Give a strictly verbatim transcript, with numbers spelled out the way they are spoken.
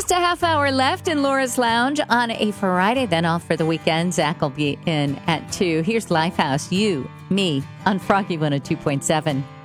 Just a half hour left in Laura's Lounge on a Friday, then off for the weekend. Zach will be in at two. Here's Lifehouse, You, Me, on Froggy one oh two point seven.